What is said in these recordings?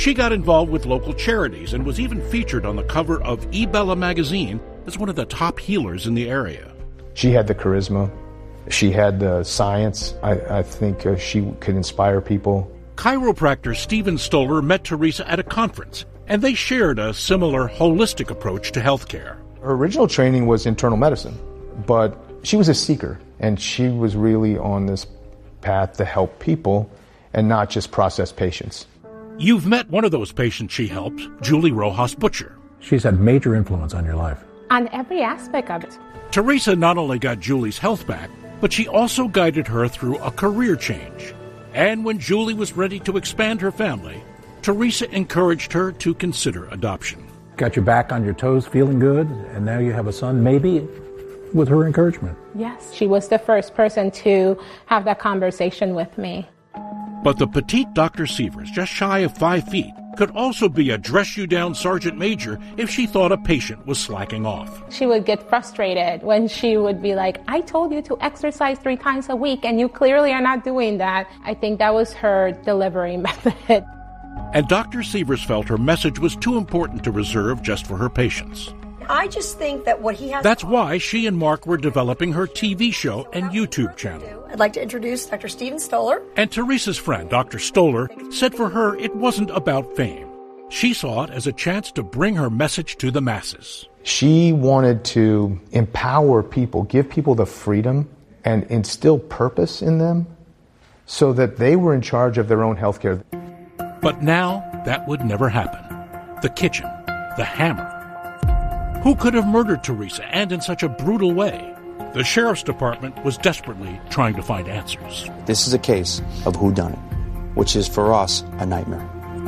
She got involved with local charities and was even featured on the cover of eBella magazine as one of the top healers in the area. She had the charisma. She had the science. I think she could inspire people. Chiropractor Stephen Stoller met Teresa at a conference, and they shared a similar holistic approach to healthcare. Her original training was internal medicine, but she was a seeker, and she was really on this path to help people and not just process patients. You've met one of those patients she helped, Julie Rojas Butcher. She's had major influence on your life. On every aspect of it. Teresa not only got Julie's health back, but she also guided her through a career change. And when Julie was ready to expand her family, Teresa encouraged her to consider adoption. Got you back on your toes, feeling good, and now you have a son, maybe with her encouragement. Yes, she was the first person to have that conversation with me. But the petite Dr. Sievers, just shy of 5 feet, could also be a dress-you-down sergeant major if she thought a patient was slacking off. She would get frustrated when she would be like, I told you to exercise 3 times a week and you clearly are not doing that. I think that was her delivery method. And Dr. Sievers felt her message was too important to reserve just for her patients. I just think that what he has... That's why she and Mark were developing her TV show and YouTube channel. I'd like to introduce Dr. Stephen Stoller. And Teresa's friend, Dr. Stoller, said for her it wasn't about fame. She saw it as a chance to bring her message to the masses. She wanted to empower people, give people the freedom and instill purpose in them so that they were in charge of their own healthcare. But now that would never happen. The kitchen, the hammer. Who could have murdered Teresa, and in such a brutal way? The sheriff's department was desperately trying to find answers. This is a case of whodunit, which is for us a nightmare.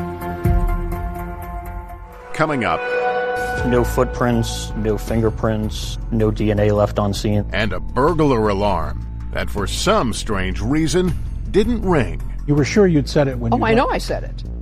Coming up. No footprints, no fingerprints, no DNA left on scene. And a burglar alarm that for some strange reason didn't ring. You were sure you'd said it when you... I know I said it.